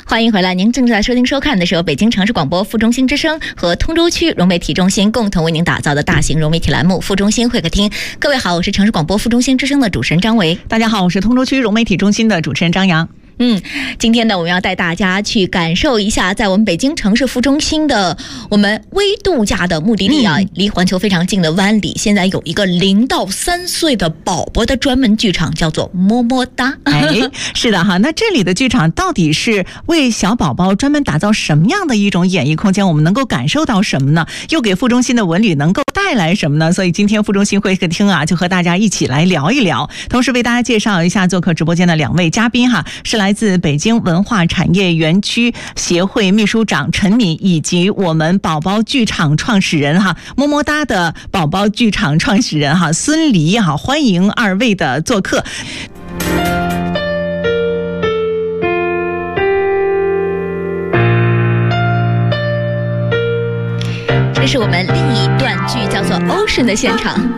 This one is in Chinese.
欢迎回来，您正在收听收看的是由北京城市广播副中心之声和通州区融媒体中心共同为您打造的大型融媒体栏目副中心会客厅。各位好，我是城市广播副中心之声的主持人张维。 大家好，我是通州区融媒体中心的主持人张扬。 今天呢，我们要带大家去感受一下，在我们北京城市副中心的我们微度假的目的地啊，离环球非常近的湾里，现在有一个0到3岁的宝宝的专门剧场，叫做么么哒。 是的哈，那这里的剧场到底是为小宝宝专门打造什么样的一种演艺空间？我们能够感受到什么呢？又给副中心的文旅能够带来什么呢？所以今天副中心会客厅啊，就和大家一起来聊一聊，同时为大家介绍一下做客直播间的2位嘉宾哈，是来自北京文化产业园区协会秘书长陈敏，以及我们宝宝剧场创始人哈，么么哒的宝宝剧场创始人哈孙黎哈，欢迎2位的做客。 这是我们另一段剧叫做《Ocean》的现场。